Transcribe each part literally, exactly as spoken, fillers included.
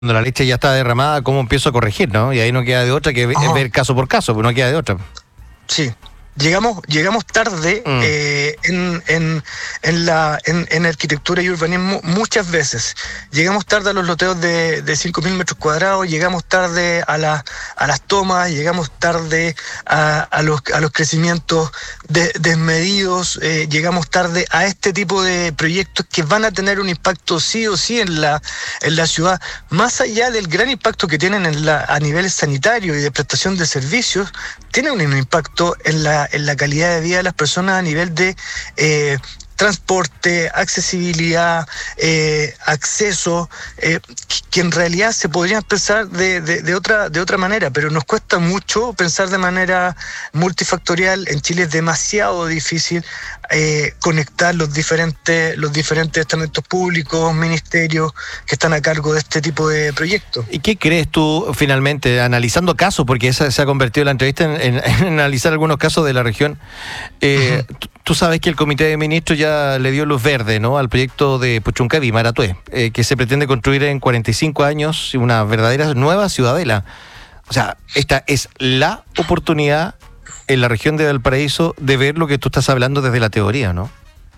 Cuando la leche ya está derramada, ¿cómo empiezo a corregir, no? Y ahí no queda de otra que Ajá. ver caso por caso, pues no queda de otra. Sí. Llegamos, llegamos tarde Mm. eh, en, en, en, la, en, en arquitectura y urbanismo muchas veces. Llegamos tarde a los loteos de, de cinco mil metros cuadrados, llegamos tarde a, la, a las tomas, llegamos tarde a, a, los, a los crecimientos de, desmedidos, eh, llegamos tarde a este tipo de proyectos que van a tener un impacto sí o sí en la, en la ciudad, más allá del gran impacto que tienen en la, a nivel sanitario y de prestación de servicios, tienen un impacto en la en la calidad de vida de las personas a nivel de eh, transporte, accesibilidad, eh, acceso, eh, que en realidad se podrían pensar de, de, de, otra, de otra manera, pero nos cuesta mucho pensar de manera multifactorial. En Chile es demasiado difícil eh, conectar los diferentes, los diferentes estamentos públicos, ministerios que están a cargo de este tipo de proyectos. ¿Y qué crees tú finalmente, analizando casos, porque esa se ha convertido la entrevista en, en, en analizar algunos casos de la región? Eh, uh-huh. Tú sabes que el Comité de Ministros ya le dio luz verde, ¿no?, al proyecto de Puchuncaví, Maratué, eh, que se pretende construir en cuarenta y cinco años una verdadera nueva ciudadela. O sea, esta es la oportunidad en la región de Valparaíso de ver lo que tú estás hablando desde la teoría, ¿no?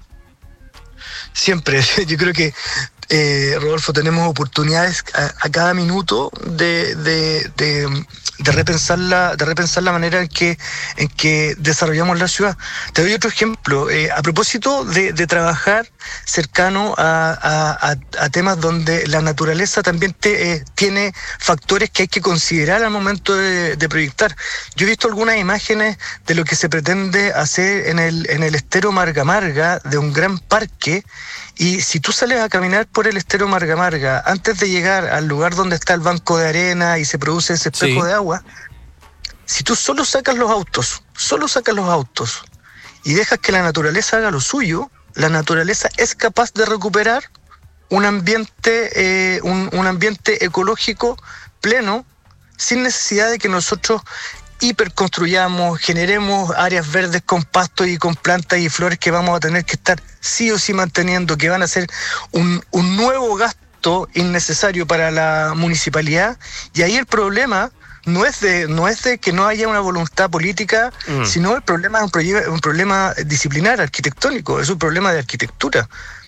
Siempre, yo creo que eh, Rodolfo, tenemos oportunidades a, a cada minuto de, de, de, de repensar la, de repensar la manera en que, en que desarrollamos la ciudad. Te doy otro ejemplo, eh, a propósito de, de trabajar cercano a, a, a temas donde la naturaleza también te, eh, tiene factores que hay que considerar al momento de, de proyectar. Yo he visto algunas imágenes de lo que se pretende hacer en el, en el estero Marga Marga, de un gran parque. Y si tú sales a caminar por el estero Marga Marga, antes de llegar al lugar donde está el banco de arena y se produce ese espejo sí. de agua, si tú solo sacas los autos, solo sacas los autos y dejas que la naturaleza haga lo suyo, la naturaleza es capaz de recuperar un ambiente, eh, un, un ambiente ecológico pleno, sin necesidad de que nosotros hiperconstruyamos, generemos áreas verdes con pastos y con plantas y flores que vamos a tener que estar sí o sí manteniendo, que van a ser un, un nuevo gasto innecesario para la municipalidad. Y ahí el problema no es de, no es de que no haya una voluntad política, mm. sino el problema es un, proye- un problema disciplinar, arquitectónico, es un problema de arquitectura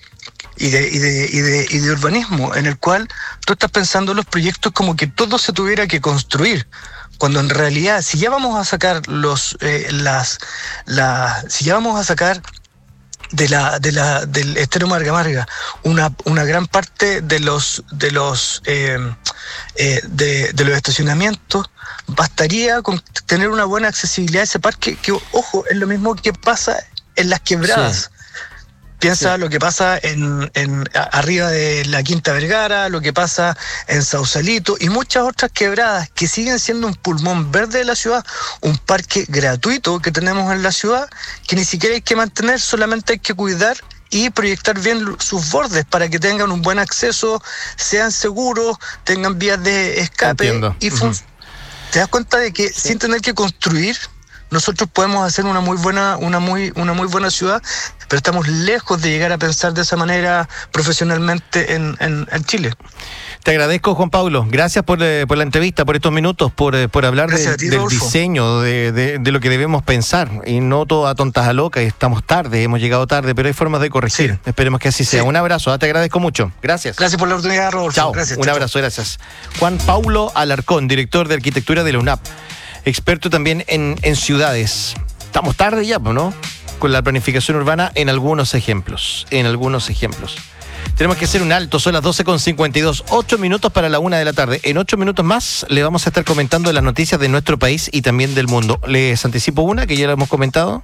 y de, y de, y de, y de urbanismo, en el cual tú estás pensando los proyectos como que todo se tuviera que construir, cuando en realidad, si ya vamos a sacar los eh, las la, si ya vamos a sacar de la de la del estero Marga Marga una una gran parte de los de los eh, eh, de, de los estacionamientos, bastaría con tener una buena accesibilidad a ese parque, que ojo, es lo mismo que pasa en las quebradas. Sí. Piensa sí. lo que pasa en, en arriba de la Quinta Vergara, lo que pasa en Sausalito y muchas otras quebradas que siguen siendo un pulmón verde de la ciudad, un parque gratuito que tenemos en la ciudad, que ni siquiera hay que mantener, solamente hay que cuidar y proyectar bien sus bordes para que tengan un buen acceso, sean seguros, tengan vías de escape. Entiendo. Y fun- uh-huh. Te das cuenta de que sí. sin tener que construir, nosotros podemos hacer una muy buena, una muy, una muy buena ciudad, pero estamos lejos de llegar a pensar de esa manera profesionalmente en, en, en Chile. Te agradezco, Juan Pablo. Gracias por, eh, por la entrevista, por estos minutos, por, eh, por hablar de, ti, del diseño, de, de, de lo que debemos pensar. Y no todo a tontas a locas, estamos tarde, hemos llegado tarde, pero hay formas de corregir. Sí. Esperemos que así sea. Sí. Un abrazo, te agradezco mucho. Gracias. Gracias por la oportunidad, Rodolfo. Chao. Gracias, Un chao. abrazo, gracias. Juan Paulo Alarcón, director de arquitectura de la UNAP. Experto también en, en ciudades. Estamos tarde ya, ¿no? Con la planificación urbana en algunos ejemplos. En algunos ejemplos. Tenemos que hacer un alto, son las doce con cincuenta y dos, ocho minutos para la una de la tarde. En ocho minutos más le vamos a estar comentando las noticias de nuestro país y también del mundo. Les anticipo una que ya la hemos comentado.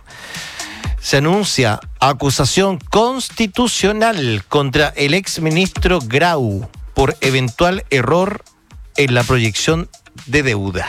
Se anuncia acusación constitucional contra el exministro Grau por eventual error en la proyección de deudas.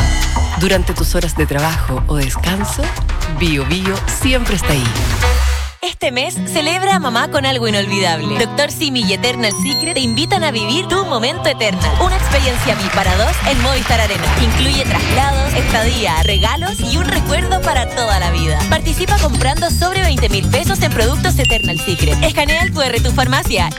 Durante tus horas de trabajo o descanso, Bio Bio siempre está ahí. Este mes celebra a mamá con algo inolvidable. Doctor Simi y Eternal Secret te invitan a vivir tu momento Eternal. Una experiencia V I P para dos en Movistar Arena. Incluye traslados, estadía, regalos y un recuerdo para toda la vida. Participa comprando sobre veinte mil pesos en productos Eternal Secret. Escanea el Q R tu farmacia